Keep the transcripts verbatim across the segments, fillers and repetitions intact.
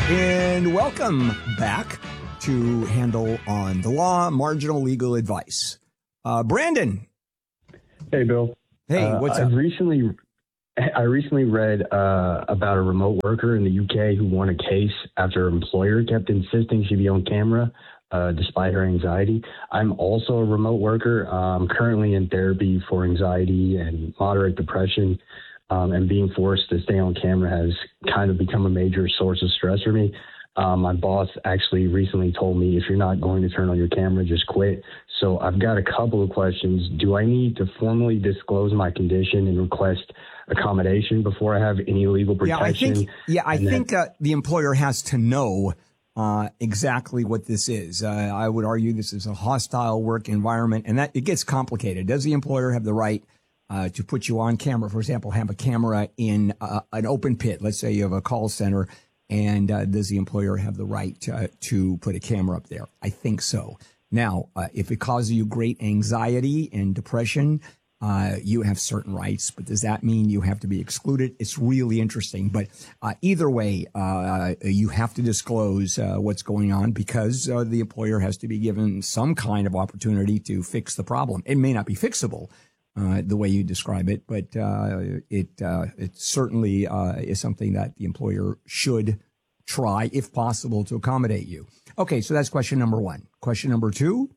And welcome back to Handle on the Law, Marginal Legal Advice. Uh, Brandon. Hey, Bill. Hey, uh, what's I up? recently, I recently read uh, about a remote worker in the U K who won a case after her employer kept insisting she be on camera uh, despite her anxiety. I'm also a remote worker. I'm currently in therapy for anxiety and moderate depression. Um, and being forced to stay on camera has kind of become a major source of stress for me. Um, my boss actually recently told me, if you're not going to turn on your camera, just quit. So I've got a couple of questions. Do I need to formally disclose my condition and request accommodation before I have any legal protection? Yeah, I think, yeah, I and think then, uh, the employer has to know uh, exactly what this is. Uh, I would argue this is a hostile work environment, and that it gets complicated. Does the employer have the right Uh, to put you on camera? For example, have a camera in uh, an open pit. Let's say you have a call center, and uh, does the employer have the right uh, to put a camera up there? I think so. Now, uh, if it causes you great anxiety and depression, uh, you have certain rights, but does that mean you have to be excluded? It's really interesting. But uh, either way, uh, you have to disclose uh, what's going on, because uh, the employer has to be given some kind of opportunity to fix the problem. It may not be fixable Uh, the way you describe it, but uh, it uh, it certainly uh, is something that the employer should try, if possible, to accommodate you. Okay, so that's question number one. Question number two?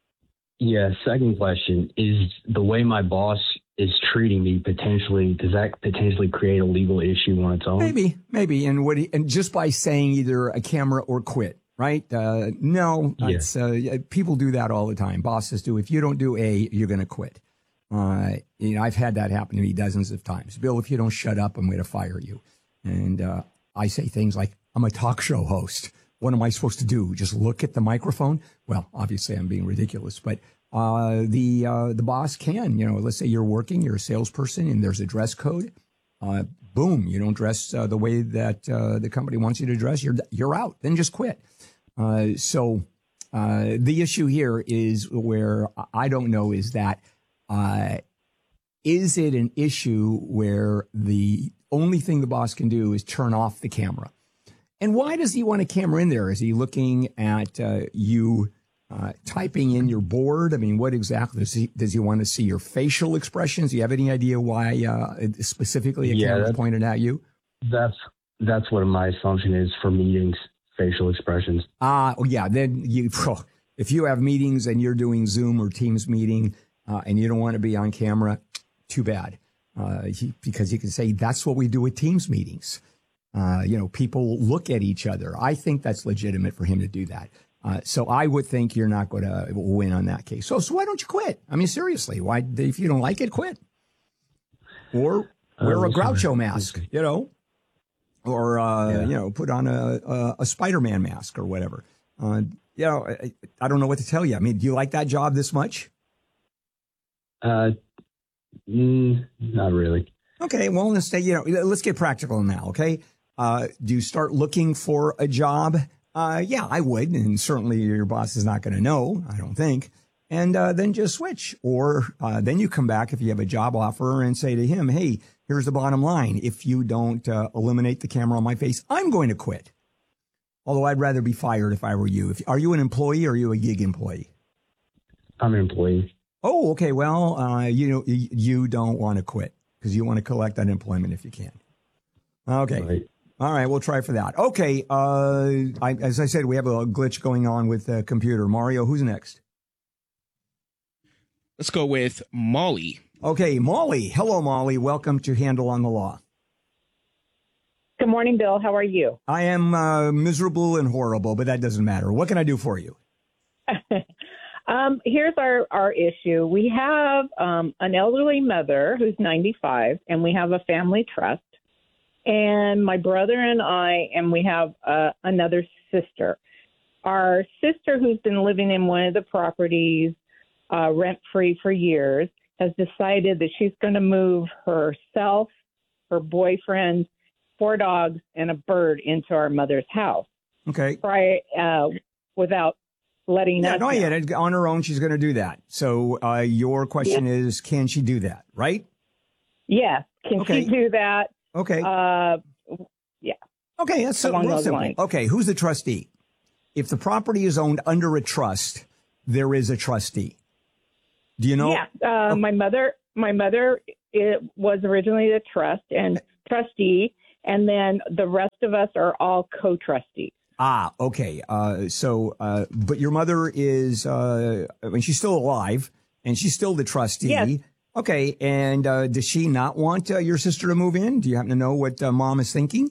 Yeah, second question, is the way my boss is treating me potentially, does that potentially create a legal issue on its own? Maybe, maybe. And what? He, and just by saying either a camera or quit, right? Uh, no, Yeah. it's, uh, people do that all the time. Bosses do. If you don't do A, you're going to quit. Uh, you know, I've had that happen to me dozens of times. Bill, if you don't shut up, I'm going to fire you. And uh, I say things like, I'm a talk show host. What am I supposed to do? Just look at the microphone? Well, obviously I'm being ridiculous, but uh, the uh, the boss can. You know, let's say you're working, you're a salesperson, and there's a dress code. Uh, boom, you don't dress uh, the way that uh, the company wants you to dress. You're you're out. Then just quit. Uh, so uh, the issue here is where I don't know is that. Uh, is it an issue where the only thing the boss can do is turn off the camera? And why does he want a camera in there? Is he looking at uh, you uh, typing in your board? I mean, what exactly does he, does he want to see your facial expressions? Do you have any idea why uh, specifically a Yeah, camera is pointed at you? That's that's what my assumption is for meetings, facial expressions. Ah, uh, yeah. Then you, if you have meetings and you're doing Zoom or Teams meeting, Uh, and you don't want to be on camera, too bad. Uh, he, because you can say that's what we do at Teams meetings. Uh, you know, people look at each other. I think that's legitimate for him to do that. Uh, so I would think you're not going to win on that case. So, so why don't you quit? I mean, seriously, why, if you don't like it, quit. Or wear uh, a Groucho mask, you know, or, uh, yeah. you know, put on a, a, a Spider-Man mask or whatever. Uh, you know, I, I don't know what to tell you. I mean, do you like that job this much? Uh, mm, not really. Okay, well, let's say, you know, let's get practical now, okay? Uh, do you start looking for a job? Uh, yeah, I would, and certainly your boss is not going to know, I don't think. And uh, then just switch. Or uh, then you come back if you have a job offer and say to him, hey, here's the bottom line. If you don't uh, eliminate the camera on my face, I'm going to quit. Although I'd rather be fired if I were you. If, are you an employee or are you a gig employee? I'm an employee. Oh, okay. Well, uh, you know, you don't want to quit because you want to collect unemployment if you can. Okay. Right. All right. We'll try for that. Okay. Uh, I, as I said, we have a glitch going on with the computer. Mario, who's next? Let's go with Molly. Okay. Molly. Hello, Molly. Welcome to Handle on the Law. Good morning, Bill. How are you? I am uh, miserable and horrible, but that doesn't matter. What can I do for you? Um, here's our, our issue. We have um, an elderly mother who's ninety-five, and we have a family trust. And my brother and I, and we have uh, another sister. Our sister, who's been living in one of the properties uh, rent-free for years, has decided that she's going to move herself, her boyfriend, four dogs, and a bird into our mother's house. Okay. Right, uh, without letting yeah, us no, know. yeah, on her own, she's going to do that. So uh, your question yeah. is, can she do that, right? Yes. Can okay. she do that? Okay. Uh, yeah. Okay, that's along real those simple. lines. Okay, who's the trustee? If the property is owned under a trust, there is a trustee. Do you know? Yeah, uh, oh. my mother, my mother, it was originally the trust and trustee, and then the rest of us are all co-trustees. Ah, okay. Uh, so, uh, but your mother is, uh, I mean, she's still alive, and she's still the trustee. Yes. Okay, and uh, does she not want uh, your sister to move in? Do you happen to know what uh, Mom is thinking?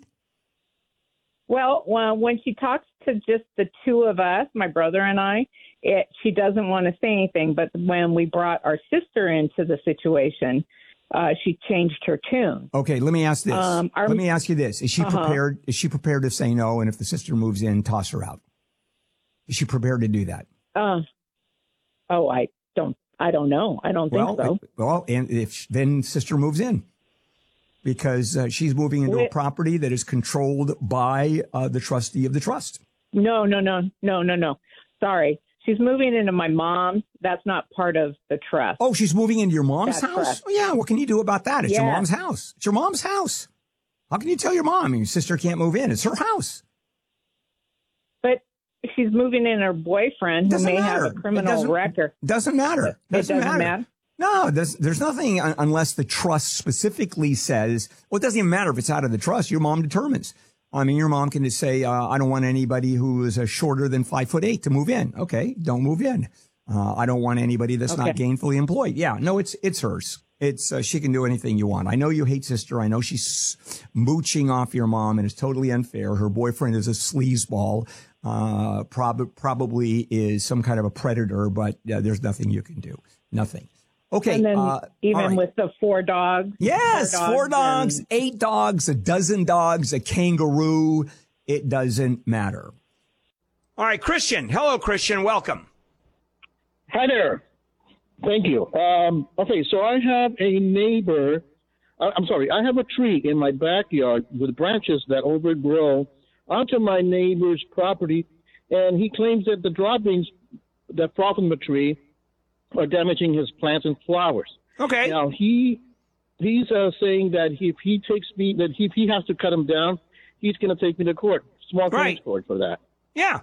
Well, well, when she talks to just the two of us, my brother and I, it, she doesn't want to say anything. But when we brought our sister into the situation, uh, she changed her tune. Okay, let me ask this. Um, our, let me ask you this: Is she uh-huh. prepared? Is she prepared to say no? And if the sister moves in, toss her out? Is she prepared to do that? Uh, oh, I don't. I don't know. I don't well, think so. Well, and if then sister moves in. Because uh, she's moving into Wait. a property that is controlled by uh, the trustee of the trust. No, no, no, no, no, no. Sorry. She's moving into my mom's. That's not part of the trust. Oh, she's moving into your mom's That's house? Oh, yeah, what can you do about that? It's yeah. your mom's house. It's your mom's house. How can you tell your mom your sister can't move in? It's her house. But she's moving in her boyfriend who doesn't may matter. have a criminal record. Doesn't matter. It doesn't, doesn't matter. matter. No, there's, there's nothing un- unless the trust specifically says, well, it doesn't even matter if it's out of the trust. Your mom determines. I mean, your mom can just say, uh, I don't want anybody who is uh, shorter than five foot eight to move in. Okay, don't move in. Uh, I don't want anybody that's okay. not gainfully employed. Yeah, no, it's it's hers. It's uh, she can do anything you want. I know you hate sister. I know she's mooching off your mom, and it's totally unfair. Her boyfriend is a sleazeball. Uh, prob- probably is some kind of a predator, but uh, there's nothing you can do. Nothing. Okay. And then uh, even right. with the four dogs. Yes, four dogs, four dogs and- eight dogs, a dozen dogs, a kangaroo. It doesn't matter. All right, Christian. Hello, Christian. Welcome. Hi there. Thank you. Um, okay, so I have a neighbor. Uh, I'm sorry. I have a tree in my backyard with branches that overgrow onto my neighbor's property, and he claims that the droppings that fall from the tree are damaging his plants and flowers. Okay. Now he he's uh, saying that if he takes me that if he has to cut them down, he's going to take me to court, small claims right. court for that. Yeah.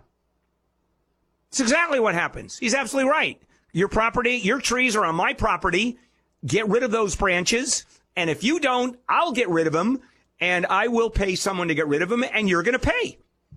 It's exactly what happens. He's absolutely right. Your property, your trees are on my property. Get rid of those branches. And if you don't, I'll get rid of them. And I will pay someone to get rid of them. And you're going to pay.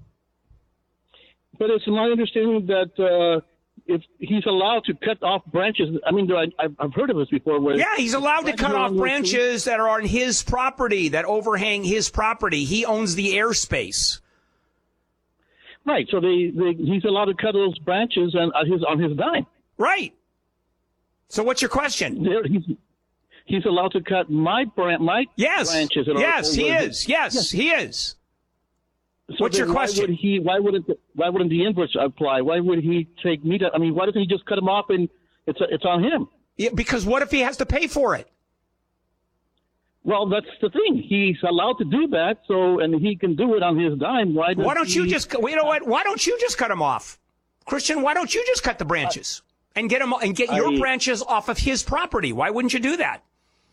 But it's my understanding that uh, if he's allowed to cut off branches, I mean, I, I've heard of this before. Where yeah, he's allowed to cut off branches that are on his property, that overhang his property. He owns the airspace. Right, so they, they, he's allowed to cut those branches on, on his on his dime. Right. So what's your question? There, he's, he's allowed to cut my bran- my yes. branches. Yes, he is. Yes, yes, he is. So what's your question? Why would he? Why wouldn't the, Why wouldn't the inverse apply? Why would he take me to? I mean, why doesn't he just cut him off and it's it's on him? Yeah, because what if he has to pay for it? Well, that's the thing. He's allowed to do that, so and he can do it on his dime. Why? Why don't he, you just? You know what? Why don't you just cut him off, Christian? Why don't you just cut the branches uh, and get him and get your I, branches off of his property? Why wouldn't you do that?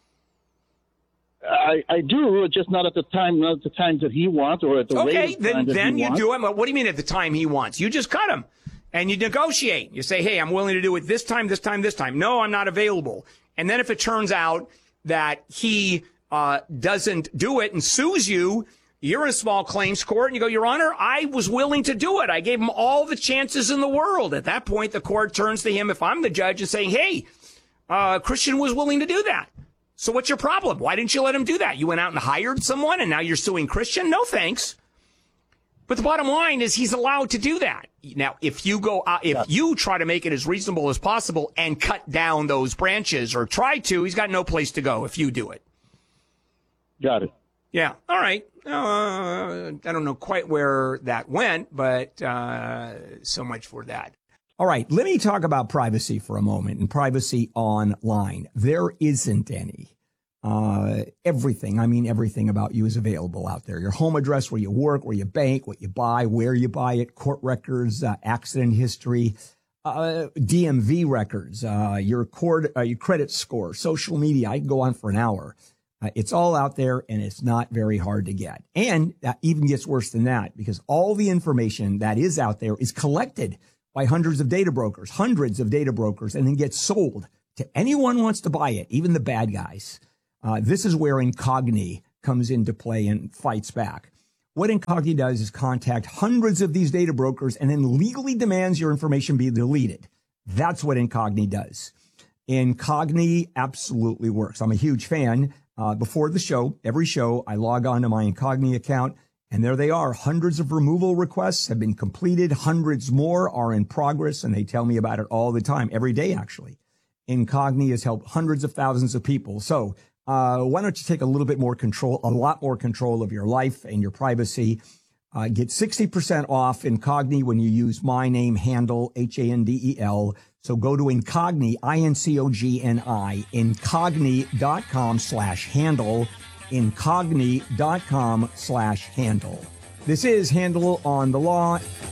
I, I do, just not at the time, not at the times that he wants, or at the okay, rate of then time that then he you wants. do it. What do you mean at the time he wants? You just cut him, and you negotiate. You say, "Hey, I'm willing to do it this time, this time, this time." No, I'm not available. And then if it turns out that he uh, doesn't do it and sues you, you're in a small claims court, and you go, "Your Honor, I was willing to do it. I gave him all the chances in the world." At that point, the court turns to him, if I'm the judge, and saying, "Hey, uh, Christian was willing to do that. So what's your problem? Why didn't you let him do that? You went out and hired someone, and now you're suing Christian? No thanks." But the bottom line is he's allowed to do that. Now, if you go, uh, if you try to make it as reasonable as possible and cut down those branches or try to, he's got no place to go if you do it. Got it. Yeah. All right. Uh, I don't know quite where that went, but uh, so much for that. All right. Let me talk about privacy for a moment and privacy online. There isn't any. Uh, everything, I mean, everything about you is available out there. Your home address, where you work, where you bank, what you buy, where you buy it, court records, uh, accident history, uh, D M V records, uh, your court, uh, your credit score, social media. I can go on for an hour. Uh, it's all out there, and it's not very hard to get. And that even gets worse than that, because all the information that is out there is collected by hundreds of data brokers, hundreds of data brokers, and then gets sold to anyone who wants to buy it, even the bad guys. Uh, this is where Incogni comes into play and fights back. What Incogni does is contact hundreds of these data brokers and then legally demands your information be deleted. That's what Incogni does. Incogni absolutely works. I'm a huge fan. Uh, before the show, every show, I log on to my Incogni account, and there they are. Hundreds of removal requests have been completed. Hundreds more are in progress, and they tell me about it all the time, every day, actually. Incogni has helped hundreds of thousands of people. So uh, why don't you take a little bit more control, a lot more control of your life and your privacy. Uh, get sixty percent off Incogni when you use my name, Handel, H A N D E L. So go to Incogni, I N C O G N I, incogni.com slash handle, incogni.com slash handle. This is Handel on the Law.